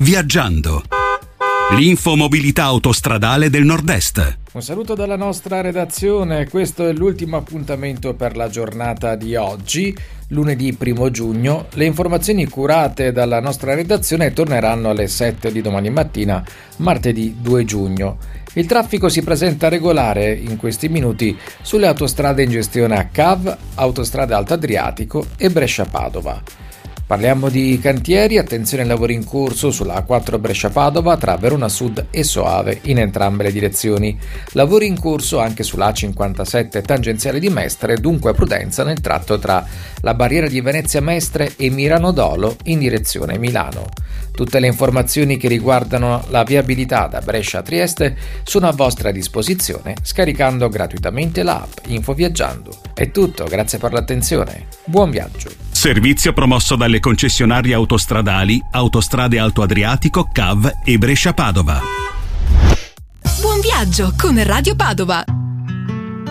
Viaggiando. L'infomobilità autostradale del Nord-Est. Un saluto dalla nostra redazione, questo è l'ultimo appuntamento per la giornata di oggi, lunedì 1 giugno. Le informazioni curate dalla nostra redazione torneranno alle 7 di domani mattina, martedì 2 giugno. Il traffico si presenta regolare in questi minuti sulle autostrade in gestione a CAV, Autostrada Alto Adriatico e Brescia-Padova. Parliamo di cantieri, attenzione ai lavori in corso sulla A4 Brescia-Padova tra Verona Sud e Soave in entrambe le direzioni. Lavori in corso anche sulla A57 tangenziale di Mestre, dunque prudenza nel tratto tra la barriera di Venezia Mestre e Mirano Dolo in direzione Milano. Tutte le informazioni che riguardano la viabilità da Brescia a Trieste sono a vostra disposizione scaricando gratuitamente l'app InfoViaggiando. È tutto, grazie per l'attenzione. Buon viaggio! Servizio promosso dalle concessionarie autostradali Autostrade Alto Adriatico, CAV e Brescia-Padova. Buon viaggio con Radio Padova!